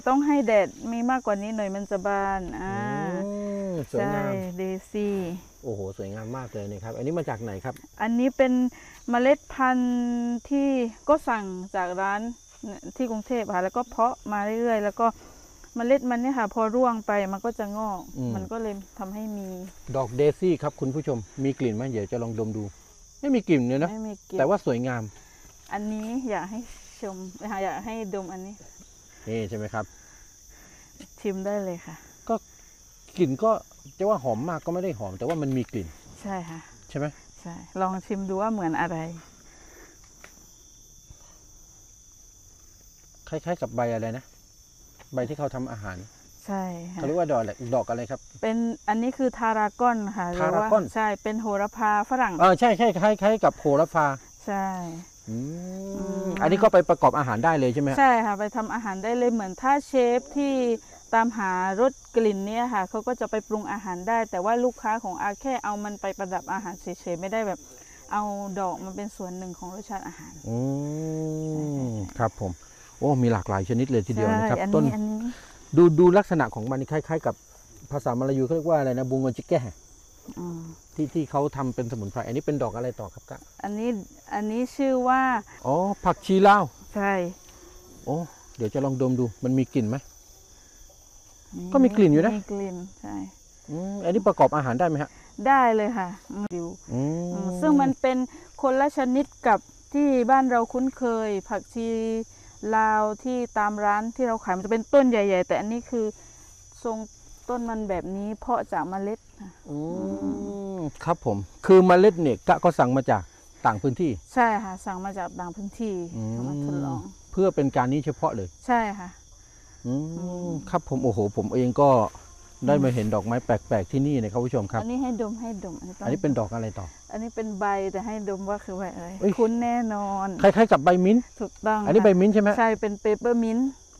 ต้องให้แดดมีมากกว่านี้หน่อยมันจะบานสวยงามเดซี่โอ้โหสวยงามมากเลยนะครับอันนี้มาจากไหนครับอันนี้เป็นเมล็ดพันธุ์ที่ก็สั่งจากร้านที่กรุงเทพค่ะแล้วก็เพาะมาเรื่อยๆแล้วก็เมล็ดมันเนี่ยค่ะพอร่วงไปมันก็จะงอกมันก็เลยทำให้มีดอกเดซี่ครับคุณผู้ชมมีกลิ่นไหมเดี๋ยวจะลองดมดูไม่มีกลิ่นเลยนะแต่ว่าสวยงามอันนี้อยากให้ชมอยากให้ดมอันนี้นี่ใช่ไหมครับชิมได้เลยค่ะก็กลิ่นก็จะว่าหอมมากก็ไม่ได้หอมแต่ว่ามันมีกลิ่นใช่ค่ะใช่ไหมใช่ลองชิมดูว่าเหมือนอะไรคล้ายๆกับใบอะไรนะใบที่เขาทำอาหารใช่เขาเรียกว่าดอกอะไรครับเป็นอันนี้คือทารากอนค่ะทารากอนใช่เป็นโหระพาฝรั่งใช่ใช่คล้ายๆกับโหระพาใช่อันนี้ก็ไปประกอบอาหารได้เลยใช่ไหมใช่ค่ะไปทำอาหารได้เลยเหมือนถ้าเชฟที่ตามหารสกลิ่นเนี่ยค่ะเขาก็จะไปปรุงอาหารได้แต่ว่าลูกค้าของอาแค่เอามันไปประดับอาหารเฉยๆไม่ได้แบบเอาดอกมันเป็นส่วนหนึ่งของรสชาติอาหารครับผมโอ้มีหลากหลายชนิดเลยทีเดียวนะครับต้นดูลักษณะของมันคล้ายๆกับภาษามลายูเขาเรียกว่าอะไรนะบุงกอนจิกแก่ที่เขาทำเป็นสมุนไพรอันนี้เป็นดอกอะไรต่อครับกะอันนี้ชื่อว่าผักชีลาวใช่โอ้เดี๋ยวจะลองดมดูมันมีกลิ่นไหมก็มีกลิ่นอยู่นะมีกลิ่นใช่อันนี้ประกอบอาหารได้ไหมฮะได้เลยค่ะดิวซึ่งมันเป็นคนละชนิดกับที่บ้านเราคุ้นเคยผักชีลาวที่ตามร้านที่เราขายมันจะเป็นต้นใหญ่ๆแต่อันนี้คือทรงต้นมันแบบนี้เพาะจากเมล็ดครับผมคือเมล็ดเนี่ยก็สั่งมาจากต่างพื้นที่ใช่ค่ะสั่งมาจากต่างพื้นที่มาทดลองเพื่อเป็นการนี้เฉพาะเลยใช่ค่ะครับผมโอ้โหผมเองก็ได้มาเห็นดอกไม้แปลกๆที่นี่นะครับผู้ชมครับอันนี้ให้ดมอันนี้เป็นดอกอะไรต่ออันนี้เป็นใบแต่ให้ดมว่าคือใบอะไรคุ้นแน่นอนคล้ายๆกับใบมิ้นถูกต้องอันนี้ใบมิ้นใช่ไหมใช่เป็นเปเปอร์มิ้น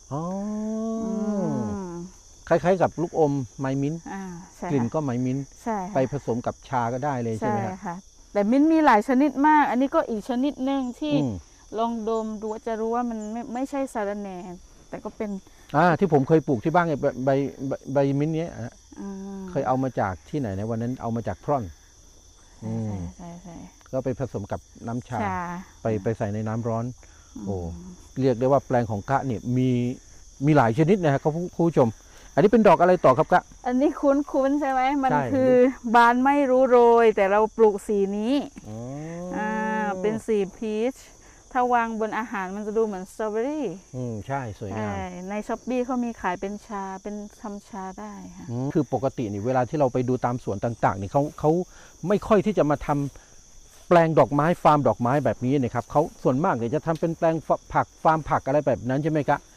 คล้ายๆกับลูกอมไม้มิ้นกลิ่นก็ไม้มิ้นไปผสมกับชาก็ได้เลยใช่ไหมครับแต่มิ้นมีหลายชนิดมากอันนี้ก็อีกชนิดหนึ่งที่ลองดมดูจะรู้ว่ามันไม่ใช่สาระแหน่แต่ก็เป็นที่ผมเคยปลูกที่บ้านไงใบมิ้นเนี้ยเคยเอามาจากที่ไหนนะวันนั้นเอามาจากพร่อนใช่ก็ไปผสมกับน้ำชาไปใส่ในน้ำร้อนโอ้เรียกได้ว่าแปลงของกะเนี่ยมีหลายชนิดนะครับผู้ชมอันนี้เป็นดอกอะไรต่อครับกะอันนี้คุ้นใช่ไหมมันคือบานไม่รู้โรยแต่เราปลูกสีนี้เป็นสีพีชถ้าวางบนอาหารมันจะดูเหมือนสตรอเบอรี่ใช่สวยงามในช้อปปี้เขามีขายเป็นชาเป็นทำชาได้ค่ะคือปกตินี่เวลาที่เราไปดูตามสวนต่างๆนี่เขาไม่ค่อยที่จะมาทำแปลงดอกไม้ฟาร์มดอกไม้แบบนี้นะครับเขาส่วนมากเนี่ยจะทำเป็นแปลงผักฟาร์มผักอะไรแบบนั้นใช่ไหมครับ